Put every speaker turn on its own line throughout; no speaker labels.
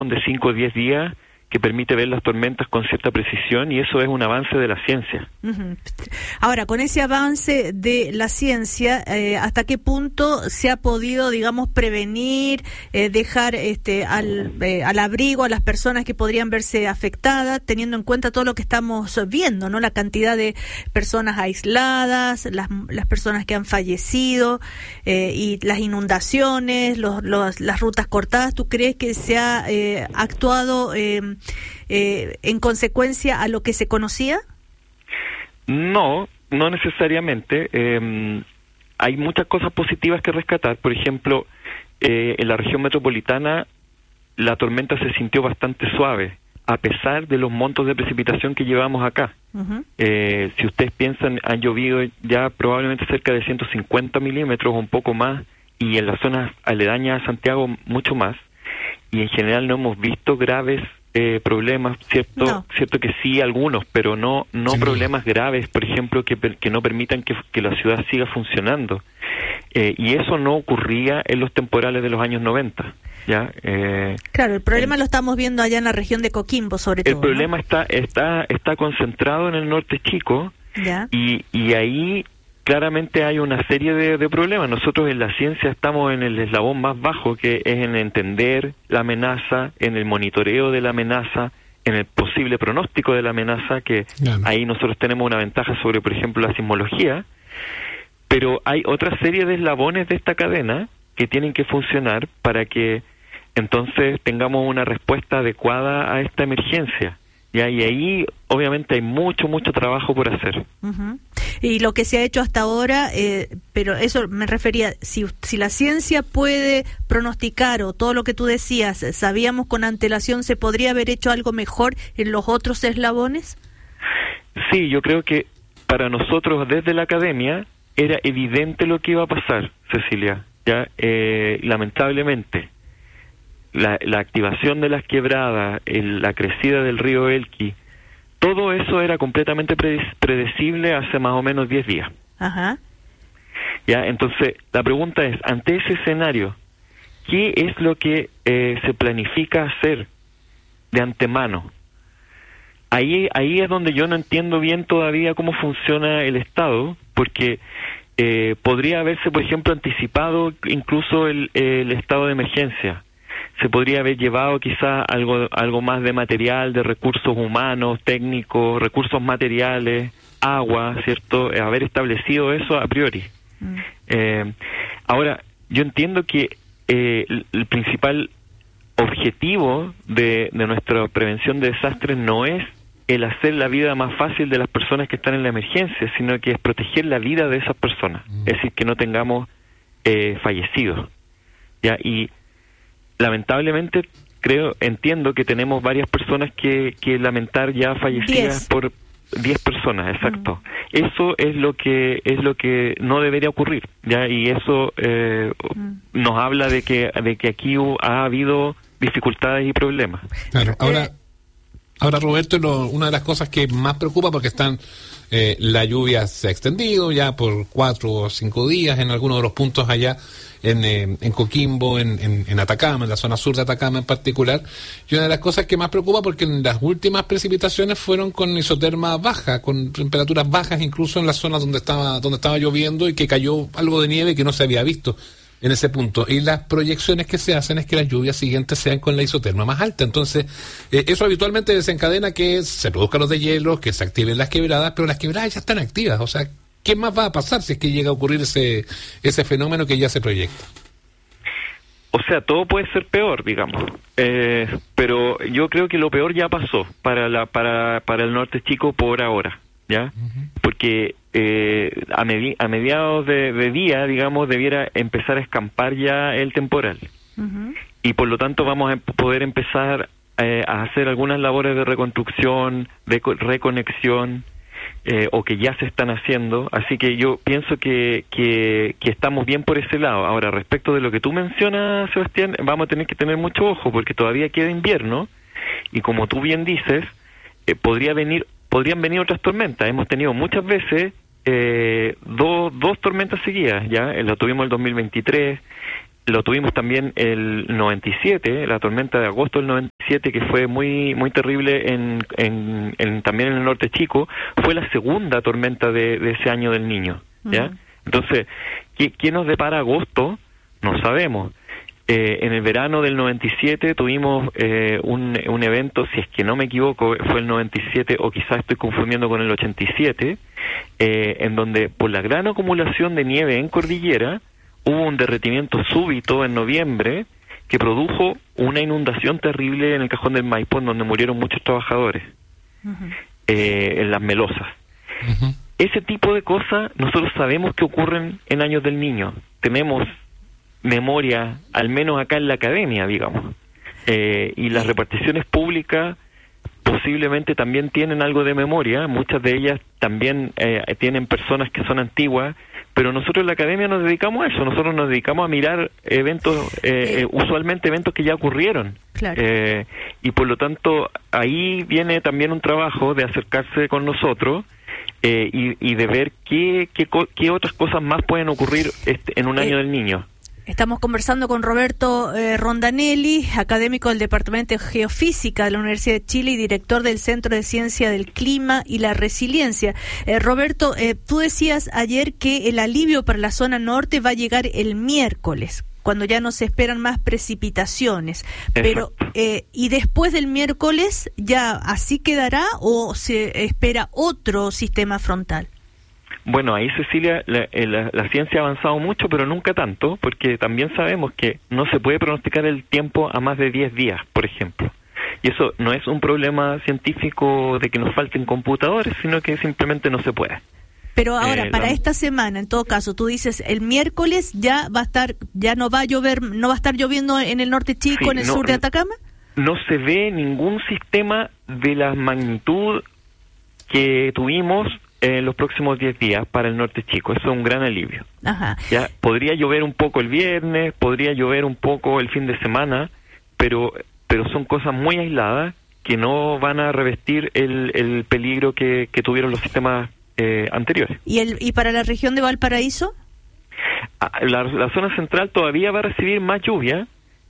de 5 o 10 días que permite ver las tormentas con cierta precisión, y eso es un avance de la ciencia.
Uh-huh. Ahora, con ese avance de la ciencia, ¿hasta qué punto se ha podido, digamos, prevenir, dejar al abrigo a las personas que podrían verse afectadas, teniendo en cuenta todo lo que estamos viendo, ¿no? La cantidad de personas aisladas, las personas que han fallecido, y las inundaciones, las rutas cortadas? ¿Tú crees que se ha actuado en consecuencia a lo que se conocía?
No necesariamente. Hay muchas cosas positivas que rescatar. Por ejemplo, en la región metropolitana la tormenta se sintió bastante suave, a pesar de los montos de precipitación que llevamos acá. Uh-huh. Si ustedes piensan, han llovido ya probablemente cerca de 150 milímetros o un poco más, y en las zonas aledañas a Santiago mucho más, y en general no hemos visto graves problemas, ¿cierto? No. Cierto que sí, algunos, pero no sí, problemas graves, por ejemplo, que no permitan que la ciudad siga funcionando. Y eso no ocurría en los temporales de los años 90. ¿Ya?
Claro, el problema lo estamos viendo allá en la región de Coquimbo, sobre todo.
El problema, ¿no?, está concentrado en el norte chico,
¿ya?
Y ahí claramente hay una serie de problemas. Nosotros en la ciencia estamos en el eslabón más bajo, que es en entender la amenaza, en el monitoreo de la amenaza, en el posible pronóstico de la amenaza, que ahí nosotros tenemos una ventaja sobre, por ejemplo, la sismología. Pero hay otra serie de eslabones de esta cadena que tienen que funcionar para que entonces tengamos una respuesta adecuada a esta emergencia. ¿Ya? Y ahí obviamente hay mucho trabajo por hacer.
Uh-huh. Y lo que se ha hecho hasta ahora, pero eso me refería, si la ciencia puede pronosticar, o todo lo que tú decías, sabíamos con antelación, ¿se podría haber hecho algo mejor en los otros eslabones?
Sí, yo creo que para nosotros desde la academia era evidente lo que iba a pasar, Cecilia. Ya, lamentablemente la activación de las quebradas, la crecida del río Elqui, todo eso era completamente predecible hace más o menos 10 días.
Ajá.
Ya, entonces la pregunta es, ante ese escenario, ¿qué es lo que se planifica hacer de antemano? Ahí es donde yo no entiendo bien todavía cómo funciona el Estado, porque podría haberse, por ejemplo, anticipado incluso el estado de emergencia. Se podría haber llevado quizá algo más de material, de recursos humanos, técnicos, recursos materiales, agua, ¿cierto? Haber establecido eso a priori. Ahora, yo entiendo que el principal objetivo de nuestra prevención de desastres no es el hacer la vida más fácil de las personas que están en la emergencia, sino que es proteger la vida de esas personas. Es decir, que no tengamos fallecidos. ¿Ya? Y lamentablemente entiendo que tenemos varias personas que lamentar ya fallecidas por 10 personas, exacto. Eso es lo que no debería ocurrir, ¿ya? Y eso nos habla de que aquí ha habido dificultades y problemas.
Claro. Ahora Roberto, una de las cosas que más preocupa, porque la lluvia se ha extendido ya por 4 o 5 días en algunos de los puntos allá en Coquimbo, en Atacama, en la zona sur de Atacama en particular, y una de las cosas que más preocupa, porque en las últimas precipitaciones fueron con isoterma baja, con temperaturas bajas incluso en las zonas donde estaba lloviendo, y que cayó algo de nieve que no se había visto en ese punto, y las proyecciones que se hacen es que las lluvias siguientes sean con la isoterma más alta. Entonces eso habitualmente desencadena que se produzcan los deshielos, que se activen las quebradas, pero las quebradas ya están activas. O sea, ¿qué más va a pasar si es que llega a ocurrir ese fenómeno que ya se proyecta?
O sea, todo puede ser peor, digamos, pero yo creo que lo peor ya pasó para el norte chico por ahora, ¿ya? Uh-huh. Porque a mediados de día, digamos, debiera empezar a escampar ya el temporal. Uh-huh. Y por lo tanto vamos a poder empezar a hacer algunas labores de reconstrucción, de reconexión, o que ya se están haciendo. Así que yo pienso que estamos bien por ese lado. Ahora, respecto de lo que tú mencionas, Sebastián, vamos a tener que tener mucho ojo, porque todavía queda invierno, y como tú bien dices, podrían venir otras tormentas. Hemos tenido muchas veces dos tormentas seguidas, ya lo tuvimos el 2023, lo tuvimos también el 97, la tormenta de agosto del 97, que fue muy muy terrible también en el norte chico. Fue la segunda tormenta de ese año del Niño, ¿ya? Entonces, ¿qué nos depara agosto? No sabemos. En el verano del 97 tuvimos un evento, si es que no me equivoco, fue el 97 o quizás estoy confundiendo con el 87, en donde por la gran acumulación de nieve en cordillera hubo un derretimiento súbito en noviembre que produjo una inundación terrible en el Cajón del Maipo, en donde murieron muchos trabajadores, en las Melosas. Ese tipo de cosas nosotros sabemos que ocurren en años del Niño. Tenemos memoria, al menos acá en la academia, digamos. Y las reparticiones públicas posiblemente también tienen algo de memoria. Muchas de ellas también tienen personas que son antiguas, pero nosotros en la academia nos dedicamos a eso. Nosotros nos dedicamos a mirar eventos, usualmente eventos que ya ocurrieron.
Claro.
Y por lo tanto, ahí viene también un trabajo de acercarse con nosotros y de ver qué otras cosas más pueden ocurrir en un año del Niño.
Estamos conversando con Roberto Rondanelli, académico del Departamento de Geofísica de la Universidad de Chile y director del Centro de Ciencia del Clima y la Resiliencia. Roberto, tú decías ayer que el alivio para la zona norte va a llegar el miércoles, cuando ya no se esperan más precipitaciones. Pero ¿y después del miércoles ya así quedará o se espera otro sistema frontal?
Bueno, ahí, Cecilia, la ciencia ha avanzado mucho, pero nunca tanto, porque también sabemos que no se puede pronosticar el tiempo a más de 10 días, por ejemplo. Y eso no es un problema científico de que nos falten computadores, sino que simplemente no se puede.
Pero ahora, para esta semana, en todo caso, tú dices, el miércoles ya va a estar, ya no va a llover, no va a estar lloviendo en el norte chico, sí, en el sur de Atacama.
No se ve ningún sistema de la magnitud que tuvimos en los próximos 10 días para el norte chico. Eso es un gran alivio.
Ajá.
Ya podría llover un poco el viernes, podría llover un poco el fin de semana, pero son cosas muy aisladas que no van a revestir el peligro que tuvieron los sistemas anteriores.
¿Y para la región de Valparaíso?
La zona central todavía va a recibir más lluvia.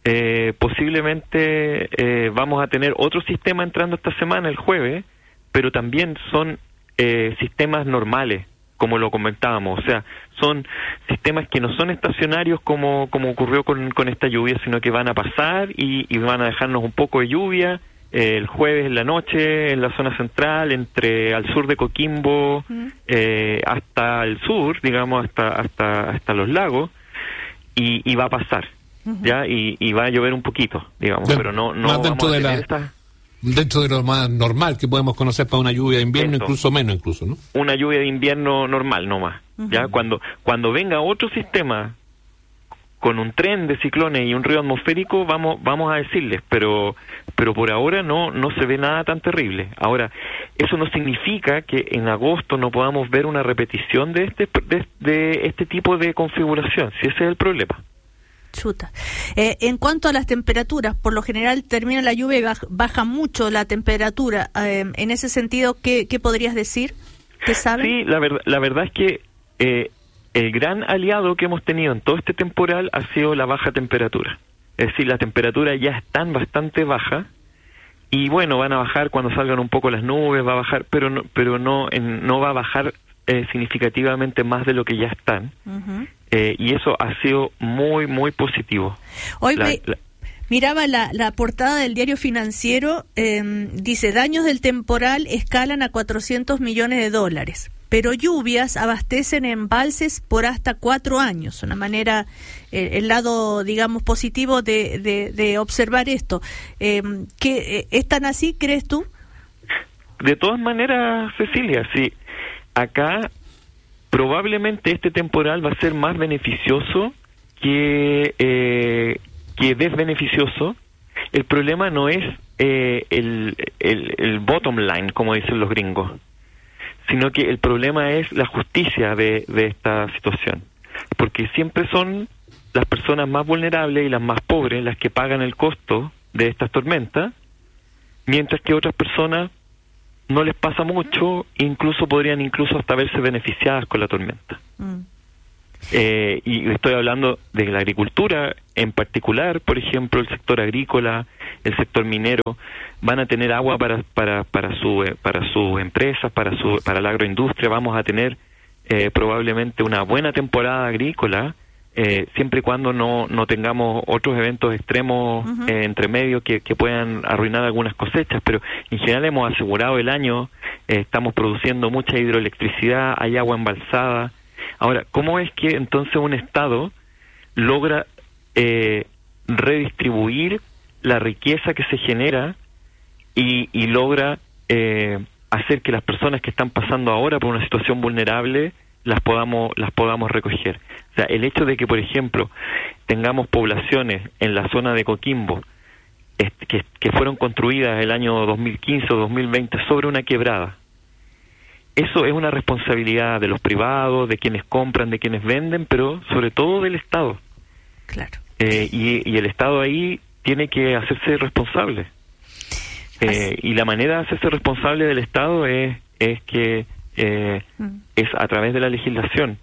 Posiblemente vamos a tener otro sistema entrando esta semana, el jueves, pero también son sistemas normales, como lo comentábamos. O sea, son sistemas que no son estacionarios como ocurrió con esta lluvia, sino que van a pasar y van a dejarnos un poco de lluvia el jueves en la noche en la zona central, al sur de Coquimbo, hasta el sur, digamos, hasta los lagos, y va a pasar, ¿ya? Y va a llover un poquito, digamos, pero no vamos a tener
dentro de lo más normal que podemos conocer para una lluvia de invierno, incluso menos, ¿no?
Una lluvia de invierno normal, no más. ¿Ya? Cuando venga otro sistema con un tren de ciclones y un río atmosférico, vamos a decirles, pero por ahora no se ve nada tan terrible. Ahora, eso no significa que en agosto no podamos ver una repetición de este tipo de configuración, si ese es el problema.
Chuta. En cuanto a las temperaturas, por lo general termina la lluvia y baja mucho la temperatura. En ese sentido, ¿qué podrías decir? ¿Qué sabes?
Sí, la verdad es que el gran aliado que hemos tenido en todo este temporal ha sido la baja temperatura. Es decir, las temperaturas ya están bastante bajas y bueno, van a bajar cuando salgan un poco las nubes, va a bajar, pero no va a bajar significativamente más de lo que ya están. Y eso ha sido muy, muy positivo.
Hoy miraba la portada del Diario Financiero, dice, daños del temporal escalan a $400 millones, pero lluvias abastecen embalses por hasta 4 años. Una manera, el lado, digamos, positivo de observar esto. ¿Es tan así, crees tú?
De todas maneras, Cecilia, sí. Acá probablemente este temporal va a ser más beneficioso que desbeneficioso. El problema no es el bottom line, como dicen los gringos, sino que el problema es la justicia de esta situación, porque siempre son las personas más vulnerables y las más pobres las que pagan el costo de estas tormentas, mientras que otras personas no les pasa mucho, podrían hasta verse beneficiadas con la tormenta. Y estoy hablando de la agricultura en particular, por ejemplo, el sector agrícola, el sector minero, van a tener agua para sus empresas, para la agroindustria. Vamos a tener probablemente una buena temporada agrícola, siempre y cuando no tengamos otros eventos extremos entre medio que puedan arruinar algunas cosechas, pero en general hemos asegurado el año, estamos produciendo mucha hidroelectricidad, hay agua embalsada. Ahora, ¿cómo es que entonces un Estado logra redistribuir la riqueza que se genera y logra hacer que las personas que están pasando ahora por una situación vulnerable las podamos recoger? O sea, el hecho de que, por ejemplo, tengamos poblaciones en la zona de Coquimbo que fueron construidas el año 2015 o 2020 sobre una quebrada, eso es una responsabilidad de los privados, de quienes compran, de quienes venden, pero sobre todo del Estado.
Claro.
Y el Estado ahí tiene que hacerse responsable. Y la manera de hacerse responsable del Estado es a través de la legislación.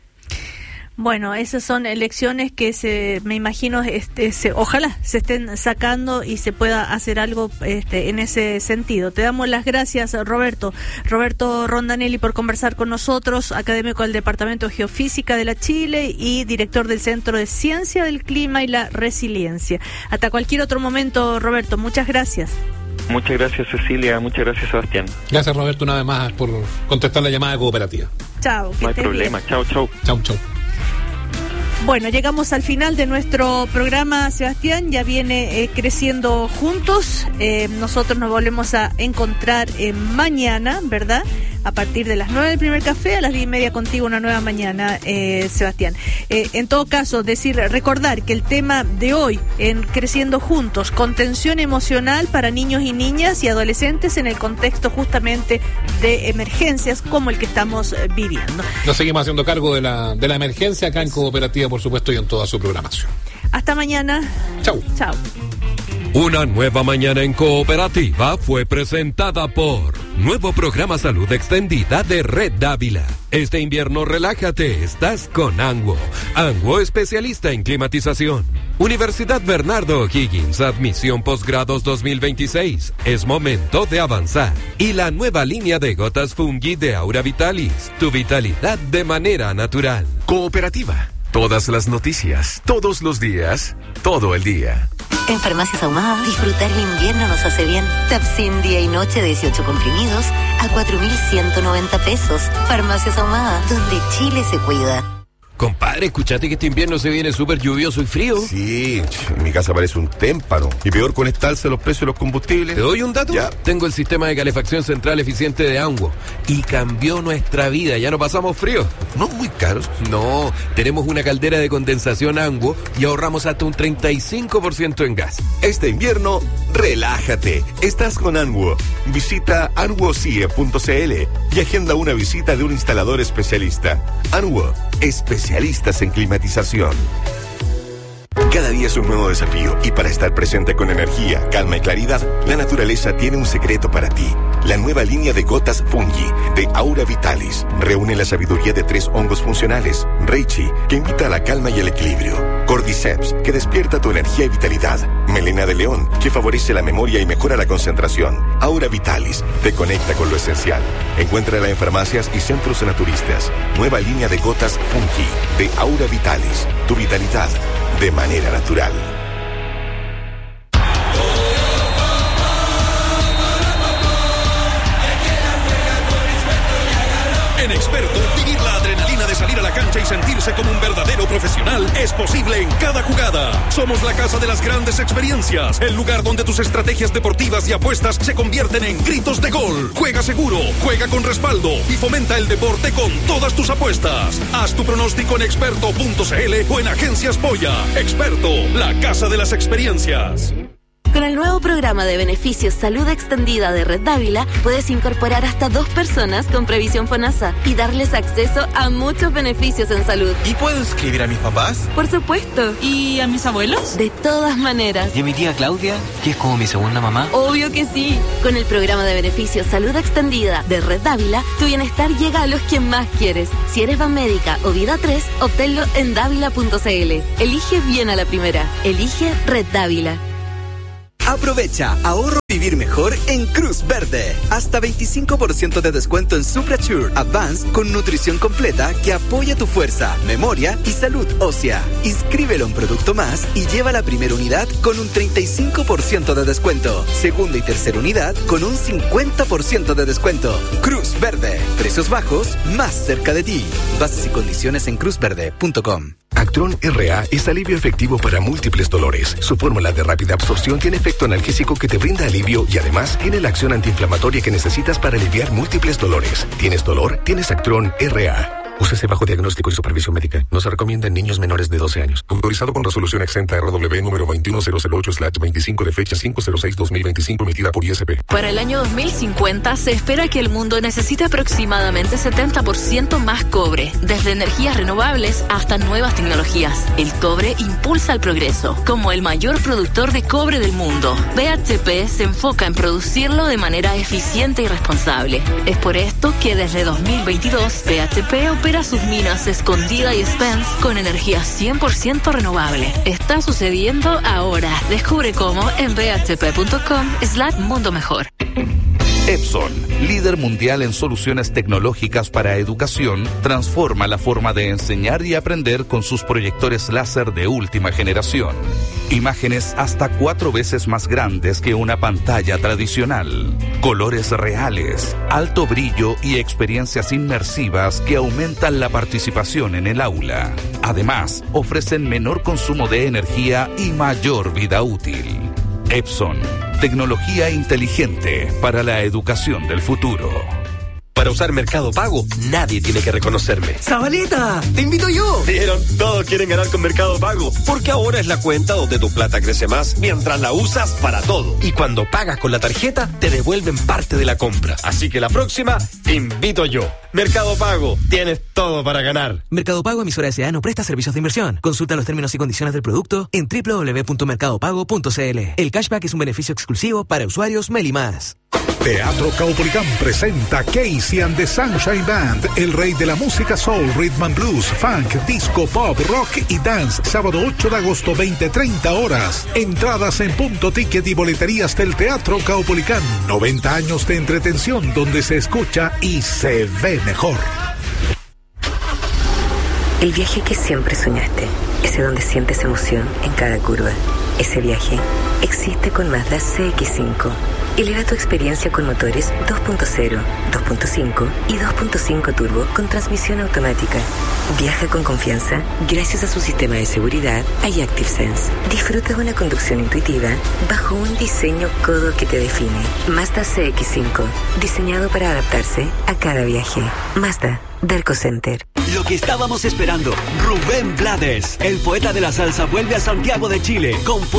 Bueno, esas son elecciones que me imagino, ojalá se estén sacando y se pueda hacer algo en ese sentido. Te damos las gracias, Roberto Rondanelli, por conversar con nosotros, académico del Departamento de Geofísica de la Chile y director del Centro de Ciencia del Clima y la Resiliencia. Hasta cualquier otro momento, Roberto, muchas gracias.
Muchas gracias, Cecilia. Muchas gracias, Sebastián.
Gracias, Roberto, una vez más por contestar la llamada de Cooperativa.
Chao.
No hay problema. Chao.
Chao.
Bueno, llegamos al final de nuestro programa, Sebastián. Ya viene Creciendo Juntos. Nosotros nos volvemos a encontrar mañana, ¿verdad? A partir de las 9 del primer café, a las 10:30 contigo una nueva mañana, Sebastián. En todo caso, recordar que el tema de hoy en Creciendo Juntos, contención emocional para niños y niñas y adolescentes en el contexto justamente de emergencias como el que estamos viviendo.
Nos seguimos haciendo cargo de la emergencia acá en Cooperativa, por supuesto, y en toda su programación.
Hasta mañana.
Chau.
Una nueva mañana en Cooperativa fue presentada por Nuevo Programa Salud Extendida de Red Dávila. Este invierno relájate, estás con Anguo. Anguo, especialista en climatización. Universidad Bernardo O'Higgins, admisión posgrados 2026. Es momento de avanzar. Y la nueva línea de gotas Fungi de Aura Vitalis. Tu vitalidad de manera natural.
Cooperativa. Todas las noticias, todos los días, todo el día.
En Farmacias Ahumada, disfrutar el invierno nos hace bien. Tapsin día y noche de 18 comprimidos a 4.190 pesos. Farmacias Ahumada, donde Chile se cuida.
Compadre, escuchate que este invierno se viene súper lluvioso y frío.
Sí, en mi casa parece un témpano. Y peor con esta alza de los precios de los combustibles.
¿Te doy un dato?
Ya.
Tengo el sistema de calefacción central eficiente de Anguo y cambió nuestra vida. Ya no pasamos frío.
No muy caros.
No, tenemos una caldera de condensación Anguo y ahorramos hasta un 35% en gas.
Este invierno, relájate. Estás con Anguo. Visita anguocie.cl y agenda una visita de un instalador especialista. Anguo, especialistas en climatización. Cada día es un nuevo desafío y para estar presente con energía, calma y claridad, la naturaleza tiene un secreto para ti. La nueva línea de gotas Fungi de Aura Vitalis reúne la sabiduría de 3 hongos funcionales. Reishi, que invita a la calma y el equilibrio. Cordyceps, que despierta tu energía y vitalidad. Melena de león, que favorece la memoria y mejora la concentración. Aura Vitalis, te conecta con lo esencial. Encuéntrala en farmacias y centros naturistas. Nueva línea de gotas Fungi de Aura Vitalis. Tu vitalidad de manera natural.
En Experto, vivir la adrenalina de salir a la cancha y sentirse como un verdadero profesional es posible en cada jugada. Somos la casa de las grandes experiencias, el lugar donde tus estrategias deportivas y apuestas se convierten en gritos de gol. Juega seguro, juega con respaldo y fomenta el deporte con todas tus apuestas. Haz tu pronóstico en experto.cl o en Agencias Polla. Experto, la casa de las experiencias.
Con el nuevo programa de beneficios Salud Extendida de Red Dávila, puedes incorporar hasta 2 personas con previsión FONASA y darles acceso a muchos beneficios en salud.
¿Y puedo inscribir a mis papás?
Por supuesto.
¿Y a mis abuelos?
De todas maneras.
¿Y a mi tía Claudia, que es como mi segunda mamá?
Obvio que sí. Con el programa de beneficios Salud Extendida de Red Dávila, tu bienestar llega a los que más quieres. Si eres Banmédica o Vida 3, obténlo en dávila.cl. Elige bien a la primera. Elige Red Dávila.
Aprovecha, ahorro, vivir mejor en Cruz Verde. Hasta 25% de descuento en SupraSure Advance con nutrición completa que apoya tu fuerza, memoria y salud ósea. Inscríbelo en Producto Más y lleva la primera unidad con un 35% de descuento. Segunda y tercera unidad con un 50% de descuento. Cruz Verde. Precios bajos, más cerca de ti. Bases y condiciones en cruzverde.com.
Actron RA es alivio efectivo para múltiples dolores. Su fórmula de rápida absorción tiene efecto analgésico que te brinda alivio y además tiene la acción antiinflamatoria que necesitas para aliviar múltiples dolores. ¿Tienes dolor? Tienes Actron RA. Úsese bajo diagnóstico y supervisión médica. No se recomienda en niños menores de 12 años. Autorizado con resolución exenta RW número 21008/25 de fecha 506-2025 emitida por ISP.
Para el año 2050 se espera que el mundo necesite aproximadamente 70% más cobre, desde energías renovables hasta nuevas tecnologías. El cobre impulsa el progreso. Como el mayor productor de cobre del mundo, BHP se enfoca en producirlo de manera eficiente y responsable. Es por esto que desde 2022 BHP opera sus minas Escondida y Spence con energía 100% renovable. Está sucediendo ahora. Descubre cómo en bhp.com/mundo mejor.
Epson, líder mundial en soluciones tecnológicas para educación, transforma la forma de enseñar y aprender con sus proyectores láser de última generación. Imágenes hasta 4 veces más grandes que una pantalla tradicional. Colores reales, alto brillo y experiencias inmersivas que aumentan la participación en el aula. Además, ofrecen menor consumo de energía y mayor vida útil. Epson, tecnología inteligente para la educación del futuro.
Para usar Mercado Pago, nadie tiene que reconocerme.
¡Zabaleta! ¡Te invito yo!
¿Vieron? Todos quieren ganar con Mercado Pago, porque ahora es la cuenta donde tu plata crece más mientras la usas para todo. Y cuando pagas con la tarjeta, te devuelven parte de la compra. Así que la próxima, te invito yo. Mercado Pago, tienes todo para ganar.
Mercado Pago, emisora S.A. no presta servicios de inversión. Consulta los términos y condiciones del producto en www.mercadopago.cl. El cashback es un beneficio exclusivo para usuarios Meli+.
Teatro Caupolicán presenta Casey and the Sunshine Band, el rey de la música soul, rhythm and blues, funk, disco, pop, rock y dance. Sábado 8 de agosto, 20:30 horas. Entradas en Punto Ticket y boleterías del Teatro Caupolicán. 90 años de entretención donde se escucha y se ve mejor.
El viaje que siempre soñaste, ese donde sientes emoción en cada curva. Ese viaje existe con Mazda CX-5. Eleva tu experiencia con motores 2.0, 2.5 y 2.5 turbo con transmisión automática. Viaja con confianza gracias a su sistema de seguridad iActive Sense. Disfruta de una conducción intuitiva bajo un diseño codo que te define. Mazda CX-5, diseñado para adaptarse a cada viaje. Mazda, Darko Center.
Lo que estábamos esperando, Rubén Blades, el poeta de la salsa, vuelve a Santiago de Chile con